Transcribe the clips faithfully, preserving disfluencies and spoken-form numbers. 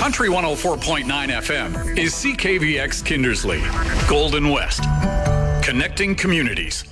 Country one oh four point nine F M is C K V X Kindersley, Golden West, connecting communities.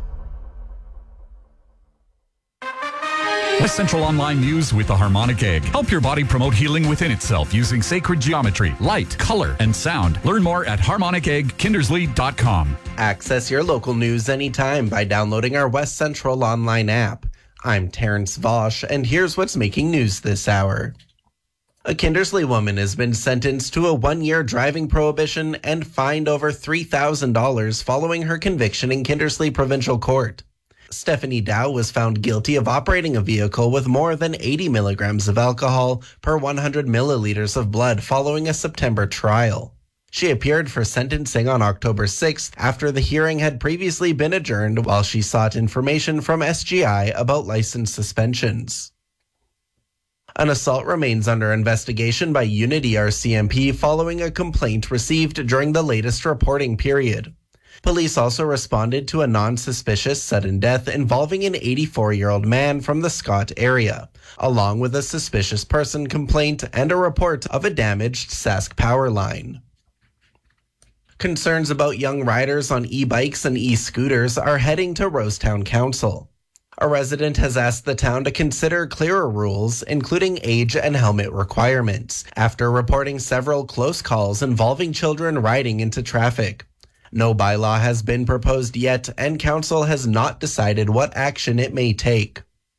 West Central Online News with the Harmonic Egg. Help your body promote healing within itself using sacred geometry, light, color, and sound. Learn more at harmonic egg kindersley dot com. Access your local news anytime by downloading our West Central Online app. I'm Terrence Vosch, and here's what's making news this hour. A Kindersley woman has been sentenced to a one-year driving prohibition and fined over three thousand dollars following her conviction in Kindersley Provincial Court. Stephanie Dow was found guilty of operating a vehicle with more than eighty milligrams of alcohol per one hundred milliliters of blood following a September trial. She appeared for sentencing on October sixth after the hearing had previously been adjourned while she sought information from S G I about license suspensions. An assault remains under investigation by Unity R C M P following a complaint received during the latest reporting period. Police also responded to a non-suspicious sudden death involving an eighty-four-year-old man from the Scott area, along with a suspicious person complaint and a report of a damaged Sask power line. Concerns about young riders on e-bikes and e-scooters are heading to Rosetown Council. A resident has asked the town to consider clearer rules, including age and helmet requirements, after reporting several close calls involving children riding into traffic. No bylaw has been proposed yet, and council has not decided what action it may take.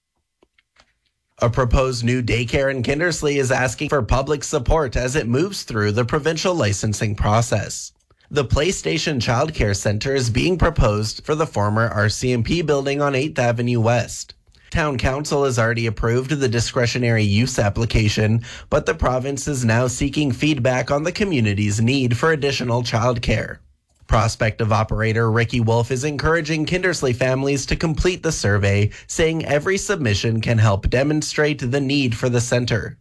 A proposed new daycare in Kindersley is asking for public support as it moves through the provincial licensing process. The PlayStation Childcare Center is being proposed for the former R C M P building on eighth Avenue West. Town Council has already approved the discretionary use application, but the province is now seeking feedback on the community's need for additional childcare. Prospective operator Ricky Wolf is encouraging Kindersley families to complete the survey, saying every submission can help demonstrate the need for the center.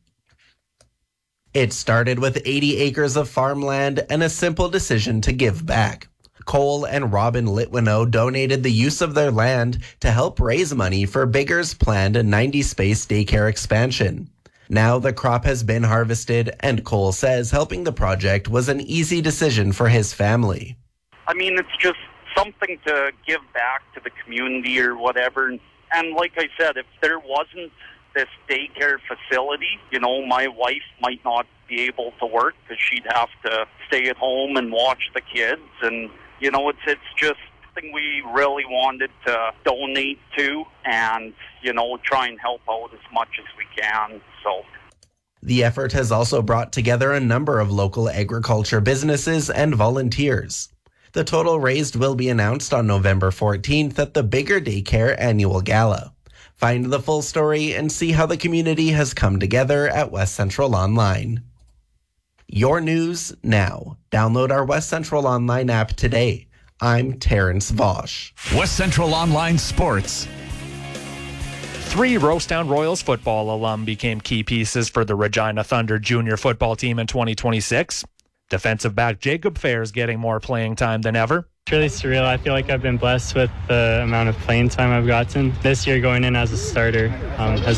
It started with eighty acres of farmland and a simple decision to give back. Cole and Robin Litwinow donated the use of their land to help raise money for Bigger's planned ninety-space daycare expansion. Now the crop has been harvested, and Cole says helping the project was an easy decision for his family. I mean, it's just something to give back to the community or whatever. And like I said, if there wasn't this daycare facility, you know, my wife might not be able to work because she'd have to stay at home and watch the kids. And, you know, it's it's just something we really wanted to donate to and, you know, try and help out as much as we can. So the effort has also brought together a number of local agriculture businesses and volunteers. The total raised will be announced on November fourteenth at the Bigger Daycare Annual Gala. Find the full story and see how the community has come together at West Central Online. Your news now. Download our West Central Online app today. I'm Terrence Vosch. West Central Online Sports. Three Rosetown Royals football alum became key pieces for the Regina Thunder junior football team in twenty twenty-six. Defensive back Jacob Fair's getting more playing time than ever. It's really surreal. I feel like I've been blessed with the amount of playing time I've gotten. This year going in as a starter um, has